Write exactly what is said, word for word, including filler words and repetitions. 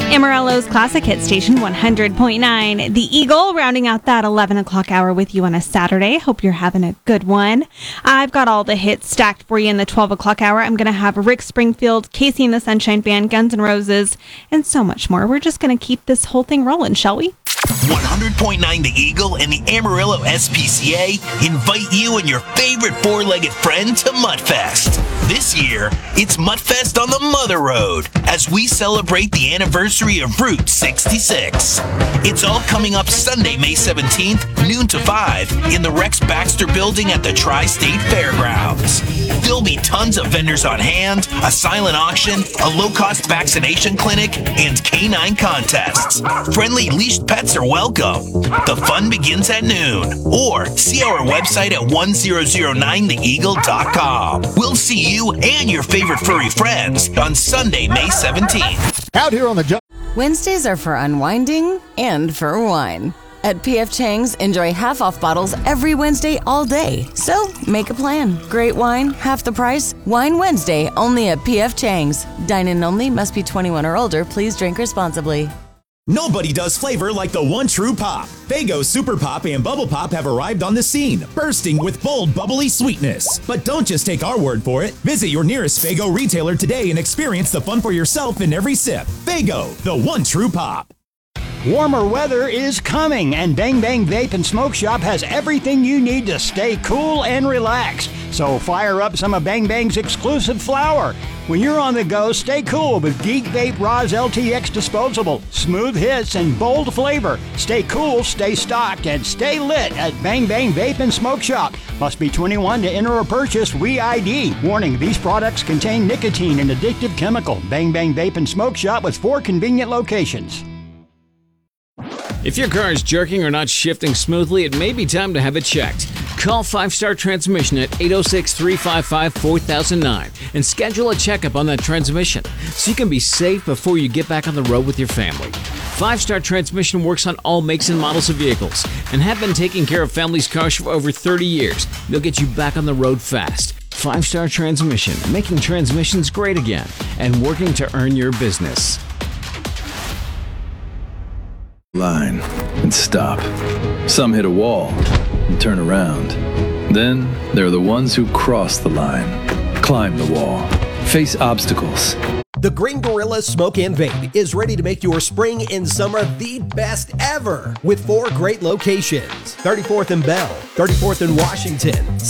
Amarillo's Classic Hit Station one hundred point nine. The Eagle rounding out that eleven o'clock hour with you on a Saturday. Hope you're having a good one. I've got all the hits stacked for you in the twelve o'clock hour. I'm going to have Rick Springfield, Casey and the Sunshine Band, Guns N' Roses, and so much more. We're just going to keep this whole thing rolling, shall we? one hundred point nine The Eagle and the Amarillo S P C A invite you and your favorite four-legged friend to Mudfest. This year, it's Mudfest on the Mother Road as we celebrate the anniversary of Route sixty-six. It's all coming up Sunday, May seventeenth, noon to five, in the Rex Baxter Building at the Tri-State Fairgrounds. There'll be tons of vendors on hand, a silent auction, a low-cost vaccination clinic, and canine contests. Friendly leashed pets are welcome. The fun begins at noon. Or see our website at one thousand nine the eagle dot com. We'll see you and your favorite furry friends on Sunday, May seventeenth. Out here on the job. Wednesdays are for unwinding and for wine. At P F Chang's, enjoy half-off bottles every Wednesday all day. So, make a plan. Great wine, half the price. Wine Wednesday, only at P F Chang's. Dine-in only, must be twenty-one or older. Please drink responsibly. Nobody does flavor like the one true pop. Faygo Super Pop and Bubble Pop have arrived on the scene, bursting with bold, bubbly sweetness. But don't just take our word for it. Visit your nearest Faygo retailer today and experience the fun for yourself in every sip. Faygo, the one true pop. Warmer weather is coming, and Bang Bang Vape and Smoke Shop has everything you need to stay cool and relaxed. So fire up some of Bang Bang's exclusive flower. When you're on the go, stay cool with Geek Vape Roz L T X Disposable. Smooth hits and bold flavor. Stay cool, stay stocked, and stay lit at Bang Bang Vape and Smoke Shop. Must be twenty-one to enter or purchase. We I D. Warning, these products contain nicotine and addictive chemical. Bang Bang Vape and Smoke Shop with four convenient locations. If your car is jerking or not shifting smoothly, it may be time to have it checked. Call Five Star Transmission at eight oh six, three five five, four thousand nine and schedule a checkup on that transmission so you can be safe before you get back on the road with your family. Five Star Transmission works on all makes and models of vehicles and have been taking care of families' cars for over thirty years. They'll get you back on the road fast. Five Star Transmission, making transmissions great again and working to earn your business. Line and stop. Some hit a wall and turn around. Then there are the ones who cross the line, climb the wall, face obstacles. The Green Gorilla Smoke and Vape is ready to make your spring and summer the best ever with four great locations: thirty-fourth and Bell, thirty-fourth and Washington,